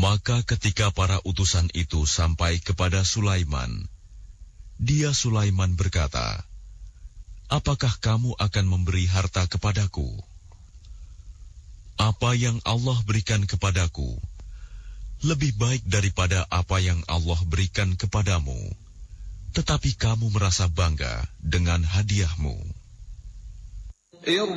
Maka ketika para utusan itu sampai kepada Sulaiman, dia Sulaiman berkata, "Apakah kamu akan memberi harta kepadaku? Apa yang Allah berikan kepadaku lebih baik daripada apa yang Allah berikan kepadamu, tetapi kamu merasa bangga dengan hadiahmu."